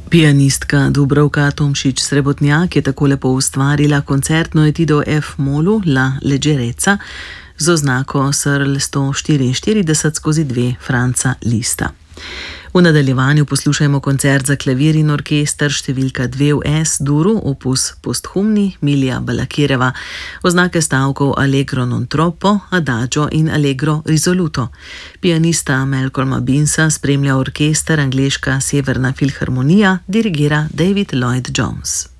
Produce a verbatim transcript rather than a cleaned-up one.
Pianistka Dubravka Tomšič-Srebotnjak je tako lepo ustvarila koncertno etido F-molu La Leggerezza z oznako Searle sto štiriinštirideset skozi dve Franza Liszta. V nadaljevanju poslušajmo koncert za klavir in orkester številka dve v S-duru, opus posthumni Milija Balakireva, oznake stavkov Allegro non troppo, Adagio in Allegro risoluto. Pianista Malcolma Binsa spremlja orkester angleška Severna filharmonija, dirigira David Lloyd Jones.